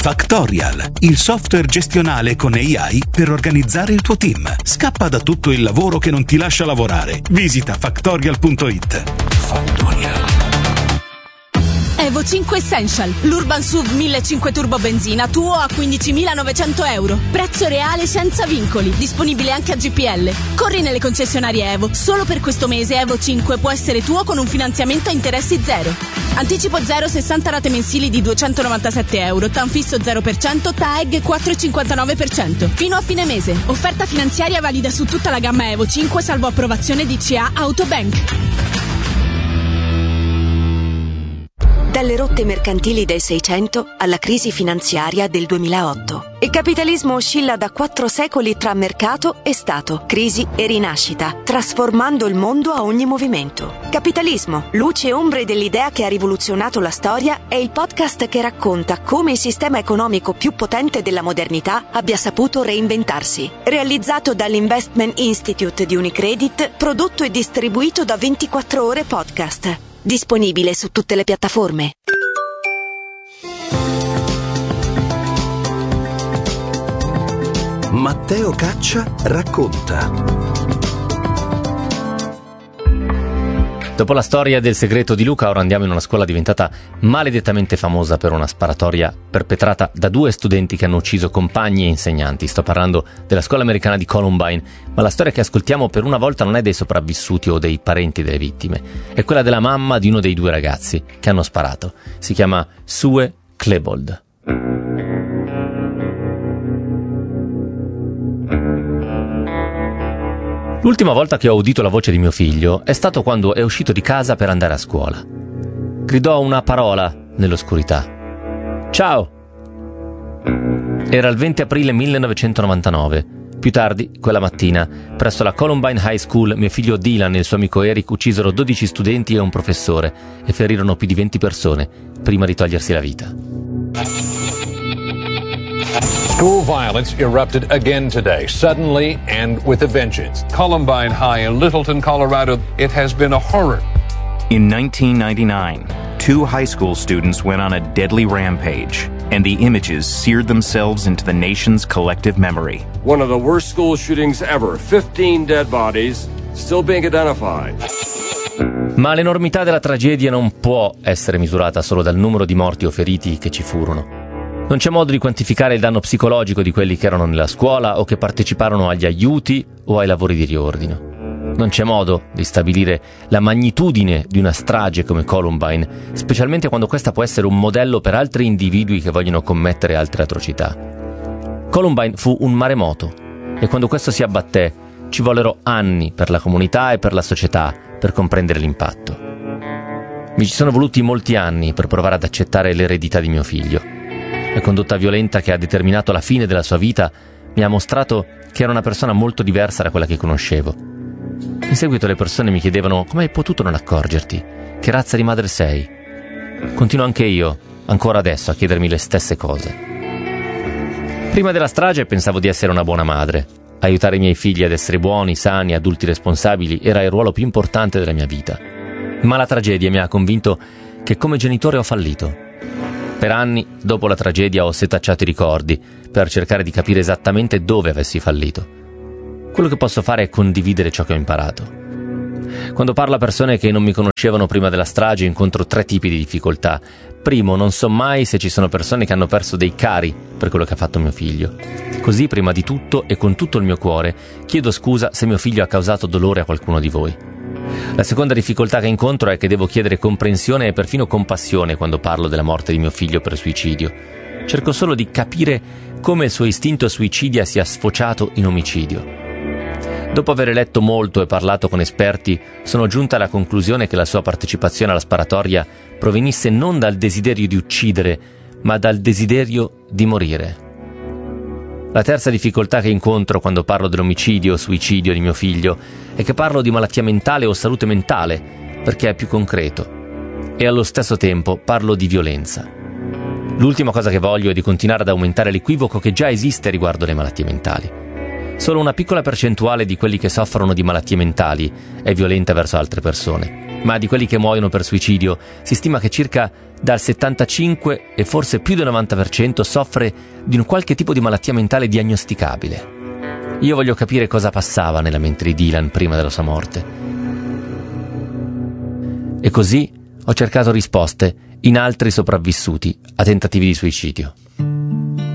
Factorial, il software gestionale con AI per organizzare il tuo team. Scappa da tutto il lavoro che non ti lascia lavorare. Visita factorial.it. Factorial. Evo 5 Essential, l'Urban SUV 1500 turbo benzina, tuo a 15.900 euro. Prezzo reale senza vincoli, disponibile anche a GPL. Corri nelle concessionarie Evo. Solo per questo mese Evo 5 può essere tuo con un finanziamento a interessi zero. Anticipo 0, 60 rate mensili di 297 euro, TAN fisso 0%, TAEG 4,59%. Fino a fine mese. Offerta finanziaria valida su tutta la gamma Evo 5, salvo approvazione DCA Autobank. Dalle rotte mercantili del 600 alla crisi finanziaria del 2008. Il capitalismo oscilla da 4 secoli tra mercato e Stato, crisi e rinascita, trasformando il mondo a ogni movimento. Capitalismo, luce e ombre dell'idea che ha rivoluzionato la storia, è il podcast che racconta come il sistema economico più potente della modernità abbia saputo reinventarsi. Realizzato dall'Investment Institute di Unicredit, prodotto e distribuito da 24 Ore Podcast. Disponibile su tutte le piattaforme. Matteo Caccia racconta. Dopo la storia del segreto di Luca, ora andiamo in una scuola diventata maledettamente famosa per una sparatoria perpetrata da 2 studenti che hanno ucciso compagni e insegnanti. Sto parlando della scuola americana di Columbine, ma la storia che ascoltiamo per una volta non è dei sopravvissuti o dei parenti delle vittime. È quella della mamma di uno dei 2 ragazzi che hanno sparato. Si chiama Sue Klebold. L'ultima volta che ho udito la voce di mio figlio è stato quando è uscito di casa per andare a scuola. Gridò una parola nell'oscurità. Ciao! Era il 20 aprile 1999. Più tardi, quella mattina, presso la Columbine High School, mio figlio Dylan e il suo amico Eric uccisero 12 studenti e un professore e ferirono più di 20 persone prima di togliersi la vita. School violence erupted again today, suddenly and with a vengeance. Columbine High in Littleton, Colorado, it has been a horror. In 1999, 2 high school students went on a deadly rampage, and the images seared themselves into the nation's collective memory. One of the worst school shootings ever. 15 dead bodies, still being identified. Ma l'enormità della tragedia non può essere misurata solo dal numero di morti o feriti che ci furono. Non c'è modo di quantificare il danno psicologico di quelli che erano nella scuola o che parteciparono agli aiuti o ai lavori di riordino. Non c'è modo di stabilire la magnitudine di una strage come Columbine, specialmente quando questa può essere un modello per altri individui che vogliono commettere altre atrocità. Columbine fu un maremoto e quando questo si abbatté ci vollero anni per la comunità e per la società per comprendere l'impatto. Mi ci sono voluti molti anni per provare ad accettare l'eredità di mio figlio. La condotta violenta che ha determinato la fine della sua vita mi ha mostrato che era una persona molto diversa da quella che conoscevo. In seguito le persone mi chiedevano come hai potuto non accorgerti, che razza di madre sei. Continuo anche io, ancora adesso, a chiedermi le stesse cose. Prima della strage pensavo di essere una buona madre. Aiutare i miei figli ad essere buoni, sani, adulti responsabili era il ruolo più importante della mia vita. Ma la tragedia mi ha convinto che come genitore ho fallito. Per anni, dopo la tragedia, ho setacciato i ricordi per cercare di capire esattamente dove avessi fallito. Quello che posso fare è condividere ciò che ho imparato. Quando parlo a persone che non mi conoscevano prima della strage, incontro 3 tipi di difficoltà. Primo, non so mai se ci sono persone che hanno perso dei cari per quello che ha fatto mio figlio. Così, prima di tutto e con tutto il mio cuore, chiedo scusa se mio figlio ha causato dolore a qualcuno di voi. La seconda difficoltà che incontro è che devo chiedere comprensione e perfino compassione quando parlo della morte di mio figlio per suicidio. Cerco solo di capire come il suo istinto suicidia sia sfociato in omicidio. Dopo aver letto molto e parlato con esperti, sono giunta alla conclusione che la sua partecipazione alla sparatoria provenisse non dal desiderio di uccidere, ma dal desiderio di morire. La terza difficoltà che incontro quando parlo dell'omicidio o suicidio di mio figlio è che parlo di malattia mentale o salute mentale, perché è più concreto. E allo stesso tempo parlo di violenza. L'ultima cosa che voglio è di continuare ad aumentare l'equivoco che già esiste riguardo le malattie mentali. Solo una piccola percentuale di quelli che soffrono di malattie mentali è violenta verso altre persone, ma di quelli che muoiono per suicidio si stima che circa dal 75% e forse più del 90% soffre di un qualche tipo di malattia mentale diagnosticabile. Io voglio capire cosa passava nella mente di Dylan prima della sua morte. E così ho cercato risposte in altri sopravvissuti a tentativi di suicidio.